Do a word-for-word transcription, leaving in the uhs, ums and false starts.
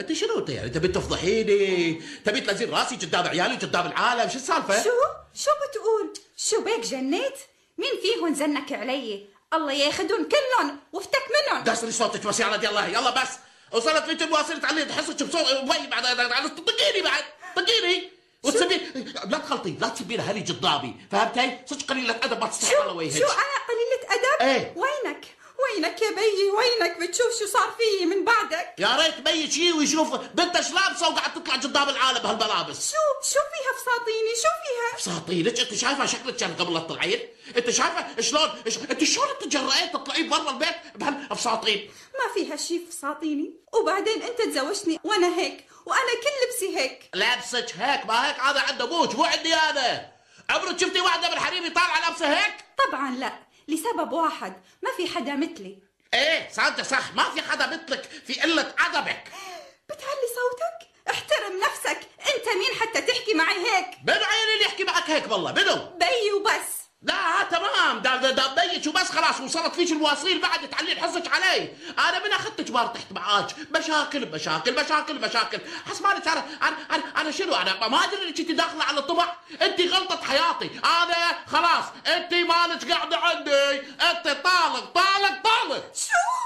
انت شنو انت يعني تبي تفضحيني؟ تبي تلزين راسي قدام عيالي وقدام العالم؟ شو السالفه؟ شو؟ شو بتقول؟ شو بيك جنيت؟ مين فيهم زنك علي؟ الله ياخذون كلهم وافتك منهم. داسري صوتك بس يا ولد، يلا يلا بس. وصلت لي المواصيل تعلي تحسك بصوت وي بعد طقيني بعد طقيني وتسبي. لا تخلطي، لا تسبينا هلي قدامي، فهمتي؟ صدق قليله ادب ما تستحق الله وجهك. شو انا قليله ادب؟ ايه وينك؟ وينك يا بيي؟ وينك؟ بتشوف شو صار فيي من بعدك؟ يا ريت بيي شي ويشوف بنتش لابسه وقاعد تطلع قدام العالم بهالملابس. شو شو فيها فساطيني؟ شو فيها؟ فساطينك؟ انت شايفه شكلك كان قبل لا تطلعين؟ انت شايفه شلون إش... انت شلون تجرأين تطلعين برا البيت بهالفساطين؟ ما فيها شي فساطيني، وبعدين انت تزوجتني وانا هيك، وانا كل لبسي هيك. لابسك هيك ما هيك هذا عند ابوك مو عندي انا. عمرك شفتي واحده من حريمي طالعه لابسه هيك؟ طبعا لا، لسبب واحد، ما في حدا مثلي. ايه صادقه صح، ما في حدا مثلك في قله ادبك. بتعلي صوتك؟ احترم نفسك، انت مين حتى تحكي معي هيك؟ منو عيني اللي يحكي معك هيك والله؟ منو؟ بيي وبس. لا تمام، دا دا دا بيك وبس خلاص. وصلت فيش المواصيل بعد تعلين حصك علي. انا من اخذتك بار تحت معاك مشاكل بمشاكل مشاكل مشاكل. حسبانك انا انا انا, أنا شنو؟ انا ما ادري انك انت داخله على الطبع. انت غلطه حياتي انا خلاص. انت مالك قاعده عندي، انت طالق طالق طالق. شو؟